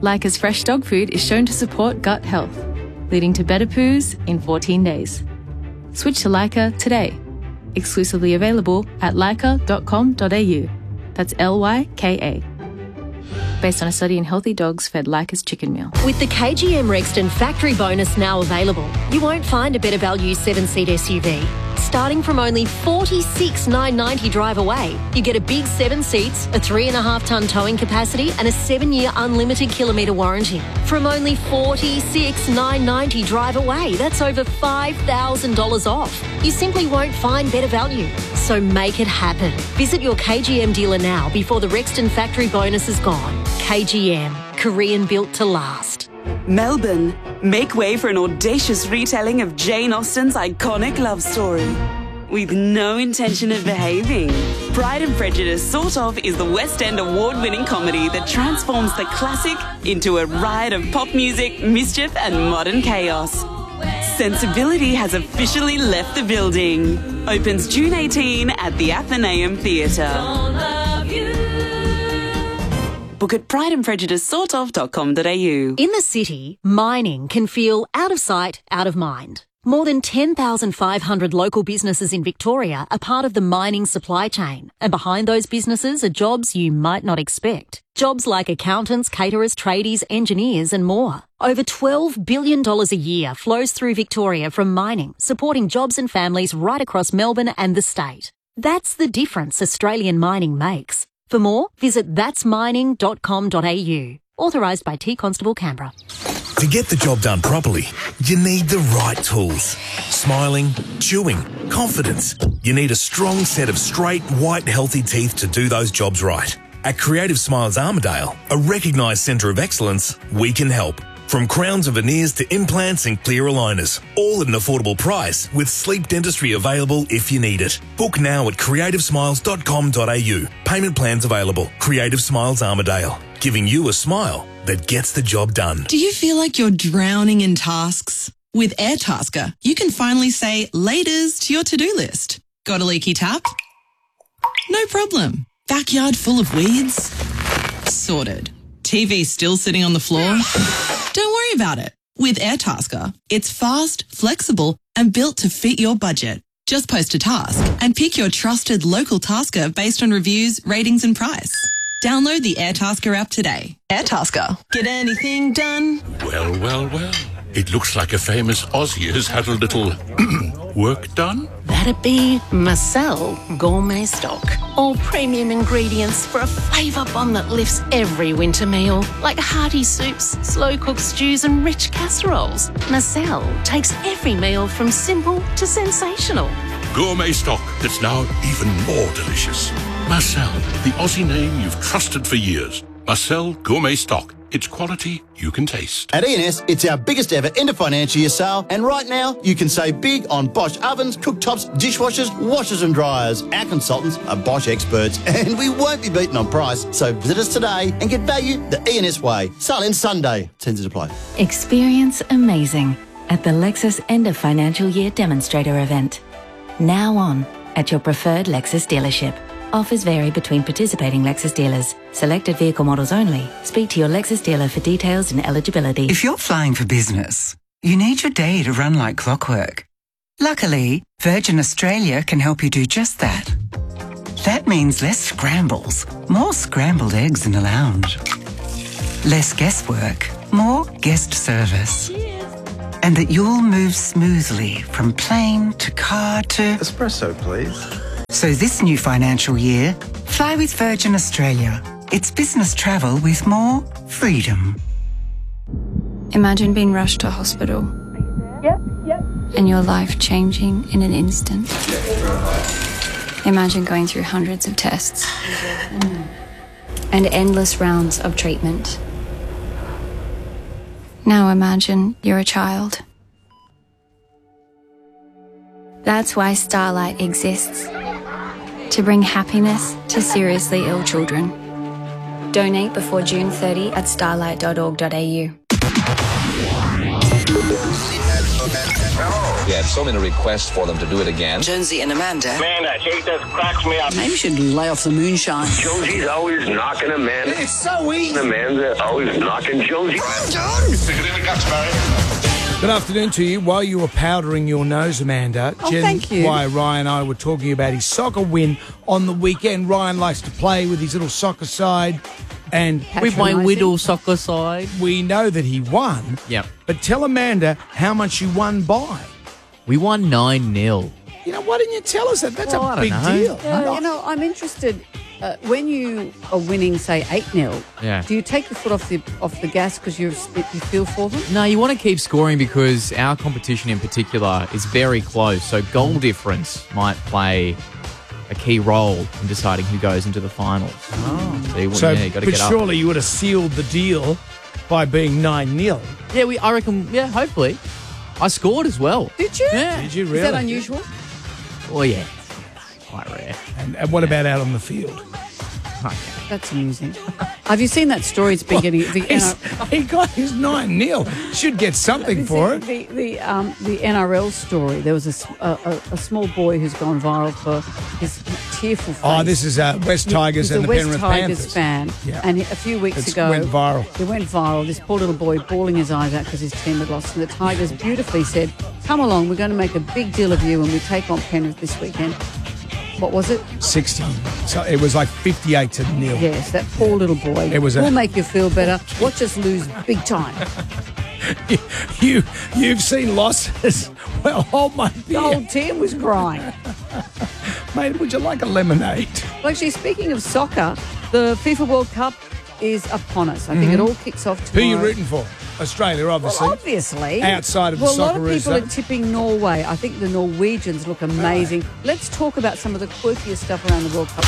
Leica's fresh dog food is shown to support gut health, leading to better poos in 14 days. Switch to Leica today. Exclusively available at leica.com.au. That's Lyka. Based on a study in healthy dogs fed Leica's chicken meal. With the KGM Rexton factory bonus now available, you won't find a better value 7-seat SUV. Starting from only $46,990 drive away, you get a big 7 seats, a 3.5-tonne towing capacity and a 7-year unlimited kilometre warranty. From only $46,990 drive away, that's over $5,000 off. You simply won't find better value. So make it happen. Visit your KGM dealer now before the Rexton factory bonus is gone. KGM, Korean built to last. Melbourne, make way for an audacious retelling of Jane Austen's iconic love story. With no intention of behaving, Pride and Prejudice Sort Of is the West End award-winning comedy that transforms the classic into a riot of pop music, mischief and modern chaos. Sensibility has officially left the building. Opens June 18 at the Athenaeum Theatre. Book at prideandprejudicesortof.com.au. In the city, mining can feel out of sight, out of mind. More than 10,500 local businesses in Victoria are part of the mining supply chain, and behind those businesses are jobs you might not expect. Jobs like accountants, caterers, tradies, engineers and more. Over $12 billion a year flows through Victoria from mining, supporting jobs and families right across Melbourne and the state. That's the difference Australian mining makes. For more, visit thatsmining.com.au. Authorised by T Constable Canberra. To get the job done properly, you need the right tools. Smiling, chewing, confidence. You need a strong set of straight, white, healthy teeth to do those jobs right. At Creative Smiles Armidale, a recognised centre of excellence, we can help. From crowns and veneers to implants and clear aligners, all at an affordable price with sleep dentistry available if you need it. Book now at creativesmiles.com.au. Payment plans available. Creative Smiles Armidale, giving you a smile that gets the job done. Do you feel like you're drowning in tasks? With Airtasker, you can finally say laters to your to-do list. Got a leaky tap? No problem. Backyard full of weeds? Sorted. TV still sitting on the floor? Don't worry about it. With Airtasker, it's fast, flexible, and built to fit your budget. Just post a task and pick your trusted local tasker based on reviews, ratings, and price. Download the Airtasker app today. Airtasker. Get anything done? Well, well, well. It looks like a famous Aussie has had a little work done. That'd be Marcel Gourmet Stock. All premium ingredients for a flavour bomb that lifts every winter meal. Like hearty soups, slow-cooked stews and rich casseroles. Marcel takes every meal from simple to sensational. Gourmet stock that's now even more delicious. Marcel, the Aussie name you've trusted for years. Marcel Gourmet Stock. It's quality you can taste. At ENS, it's our biggest ever end of financial year sale, and right now you can save big on Bosch ovens, cooktops, dishwashers, washers and dryers. Our consultants are Bosch experts, and we won't be beaten on price, so visit us today and get value the ENS way. Sale ends Sunday. Terms to apply. Experience amazing at the Lexus End of Financial Year Demonstrator event. Now on at your preferred Lexus dealership. Offers vary between participating Lexus dealers. Selected vehicle models only. Speak to your Lexus dealer for details and eligibility. If you're flying for business, you need your day to run like clockwork. Luckily, Virgin Australia can help you do just that. That means less scrambles, more scrambled eggs in the lounge. Less guesswork, more guest service. And that you'll move smoothly from plane to car to... Espresso, please. So this new financial year, fly with Virgin Australia. It's business travel with more freedom. Imagine being rushed to hospital. Yep. And your life changing in an instant. Imagine going through hundreds of tests. And endless rounds of treatment. Now imagine you're a child. That's why Starlight exists. To bring happiness to seriously ill children. Donate before June 30 at starlight.org.au. We had so many requests for them to do it again. Jonesy and Amanda. Amanda, she just cracks me up. Maybe you should lay off the moonshine. Jonesy's always knocking Amanda. It's so easy. Amanda always knocking Jonesy. Stick it in the guts, Barry. Good afternoon to you. While you were powdering your nose, Amanda, thank you. Why Ryan and I were talking about his soccer win on the weekend. Ryan likes to play with his little soccer side. And with my little soccer side. We know that he won. Yep. But tell Amanda how much you won by. We won 9-0. You know, why didn't you tell us that? That's a big deal. Yeah, I'm interested. When you are winning, say 8-0, do you take your foot off the gas because you feel for them? No, you want to keep scoring because our competition in particular is very close. So goal difference might play a key role in deciding who goes into the finals. So you got to get up. Surely you would have sealed the deal by being 9-0. Yeah, I reckon. Yeah, hopefully. I scored as well. Did you? Yeah. Did you really? Is that unusual? Well, yeah. Quite rare. And what about out on the field? That's amusing. Have you seen that story? It's been getting he got his 9-0. Should get something for it. The NRL story. There was a small boy who's gone viral for his tearful face. Oh, this is West Tigers and the Penrith Panthers. West Tigers fan. Yeah. And a few weeks ago, went viral. It went viral. This poor little boy bawling his eyes out because his team had lost. And the Tigers beautifully said, "Come along, we're going to make a big deal of you when we take on Penrith this weekend." What was it? 60. So it was like 58-0. Yes, that poor little boy. We'll make you feel better. Watch us lose big time. You've seen losses. Well, hold my beer. The whole team was crying. Mate, would you like a lemonade? Well, actually, speaking of soccer, the FIFA World Cup is upon us. I think it all kicks off tomorrow. Who are you rooting for? Australia, obviously. Well, obviously. Outside of the Socceroos. A lot of people are tipping Norway. I think the Norwegians look amazing. Let's talk about some of the quirkiest stuff around the World Cup.